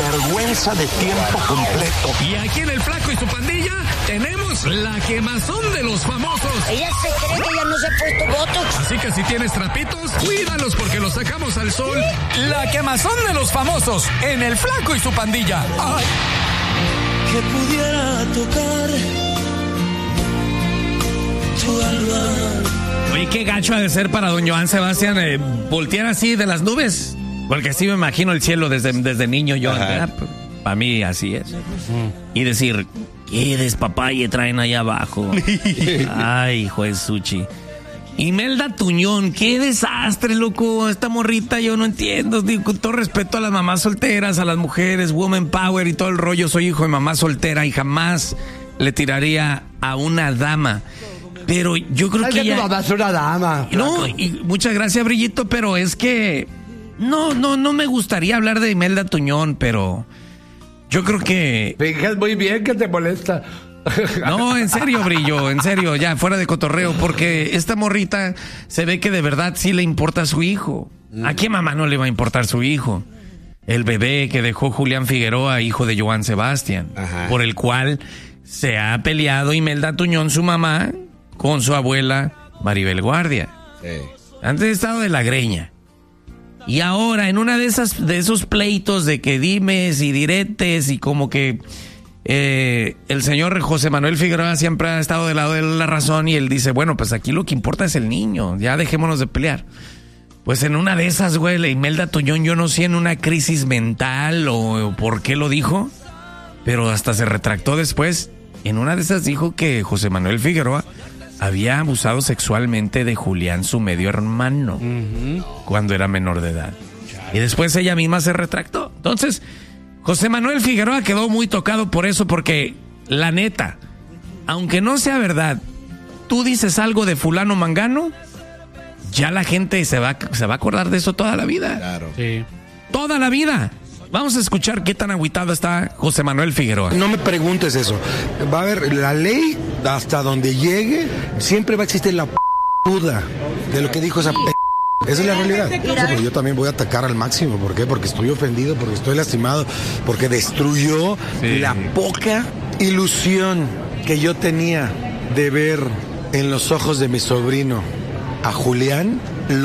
sinvergüenza de tiempo completo. Y aquí en El Flaco y su pandilla tenemos la quemazón de los famosos. Ella se cree que ya no se ha puesto botox. Así que si tienes trapitos, cuídalos porque los sacamos al sol. La quemazón de los famosos en El Flaco y su pandilla. ¡Ay! Que pudiera tocar tu alma. Oye, qué gacho ha de ser para don Joan Sebastián voltear así de las nubes. Porque así me imagino el cielo desde niño yo. Para mí así es. Y decir, qué despapalle traen allá abajo. Ay, hijo de Suchi. Imelda Tuñón, qué desastre, loco. Esta morrita yo no entiendo. Digo, con todo respeto a las mamás solteras, a las mujeres, woman power y todo el rollo. Soy hijo de mamá soltera y jamás le tiraría a una dama. Pero yo creo que tu mamá es una dama. No, y muchas gracias, Brillito, pero es que no me gustaría hablar de Imelda Tuñón, pero yo creo que... Fijas muy bien que te molesta. No, en serio, Brillo, en serio, ya, fuera de cotorreo, porque esta morrita se ve que de verdad sí le importa a su hijo. ¿A qué mamá no le va a importar su hijo? El bebé que dejó Julián Figueroa, hijo de Joan Sebastián, por el cual se ha peleado Imelda Tuñón, su mamá, con su abuela Maribel Guardia. Sí. Antes he estado de la greña. Y ahora, en una de esos pleitos de que dimes y diretes y como que... el señor José Manuel Figueroa siempre ha estado del lado de la razón y él dice, bueno, pues aquí lo que importa es el niño, ya dejémonos de pelear. Pues en una de esas, güey, la Imelda Tuñón, yo no sé en una crisis mental o por qué lo dijo, pero hasta se retractó después. En una de esas dijo que José Manuel Figueroa había abusado sexualmente de Julián, su medio hermano, cuando era menor de edad. Y después ella misma se retractó. Entonces... José Manuel Figueroa quedó muy tocado por eso, porque la neta, aunque no sea verdad, tú dices algo de fulano mangano, ya la gente se va a acordar de eso toda la vida. Claro. Sí. Toda la vida. Vamos a escuchar qué tan agüitado está José Manuel Figueroa. No me preguntes eso. Va a haber la ley hasta donde llegue, siempre va a existir la duda de lo que dijo esa Esa es la realidad. Pero yo también voy a atacar al máximo. ¿Por qué? Porque estoy ofendido, porque estoy lastimado, porque destruyó la poca ilusión que yo tenía de ver en los ojos de mi sobrino a Julián.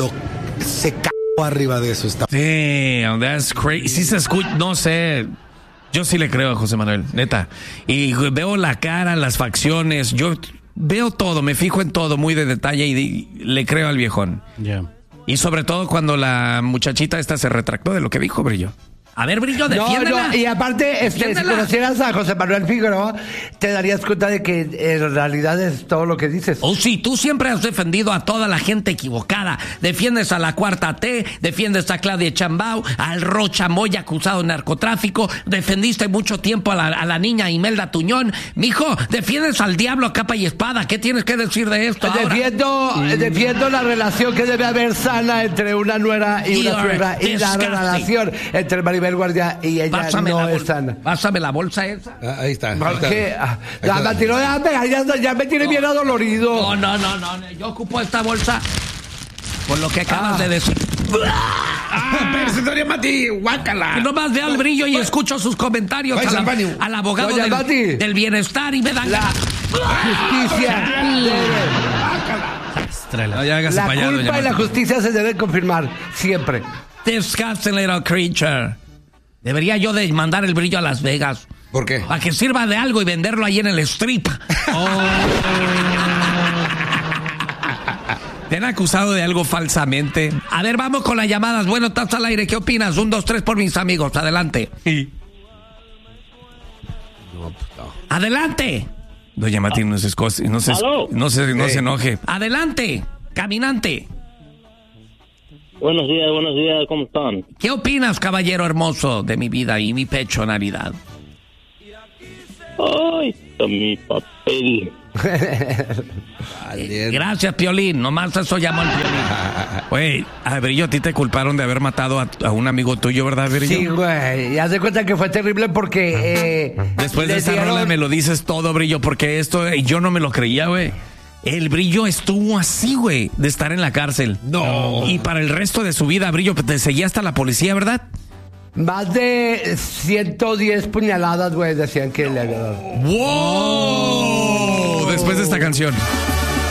Se cagó arriba de eso. Sí, that's crazy. Sí se escucha, no sé. Yo sí le creo a José Manuel, neta. Y veo la cara, las facciones. Yo veo todo, me fijo en todo muy de detalle y le creo al viejón. Y sobre todo cuando la muchachita esta se retractó de lo que dijo, Brillo. A ver, Brillo, defiéndela. No, y aparte, si conocieras a José Manuel Figueroa, te darías cuenta de que en realidad es todo lo que dices. Oh, sí, tú siempre has defendido a toda la gente equivocada. Defiendes a la Cuarta T, defiendes a Claudia Chambao, al Rocha Moya acusado de narcotráfico, defendiste mucho tiempo a la niña Imelda Tuñón. Mijo, defiendes al diablo a capa y espada. ¿Qué tienes que decir de esto Defiendo la relación que debe haber sana entre una nuera y una suegra, y la relación entre Maribel Guardia y ella no es sana. Pásame la bolsa esa. Ahí está. ¿Por qué? Ya me tiene bien adolorido. No. Yo ocupo esta bolsa por lo que acabas de decir. Doña Mati, guácala. Y nomás veo al Brillo y escucho sus comentarios al abogado del bienestar y me dan la justicia. La culpa y la justicia se deben confirmar siempre. Disgusting little creature. Debería yo de mandar el Brillo a Las Vegas. ¿Por qué? Para que sirva de algo y venderlo ahí en el strip. Te han acusado de algo falsamente. A ver, vamos con las llamadas. Bueno, estás al aire. ¿Qué opinas? 1, 2, 3 por mis amigos. Adelante. Adelante. Doña Mati, no se enoje. Adelante, caminante. Buenos días, ¿cómo están? ¿Qué opinas, caballero hermoso, de mi vida y mi pecho Navidad? Ay, está mi papel. Gracias, Piolín. Nomás eso llamó al Piolín. Güey, a Brillo, a ti te culparon de haber matado a un amigo tuyo, ¿verdad, Brillo? Sí, güey. Ya se cuenta que fue terrible porque... Después de esa rola me lo dices todo, Brillo, porque esto yo no me lo creía, güey. El Brillo estuvo así, güey, de estar en la cárcel. No. Y para el resto de su vida, Brillo, te seguía hasta la policía, ¿verdad? Más de 110 puñaladas, güey, decían que le había dado. ¡Wow! Después de esta canción.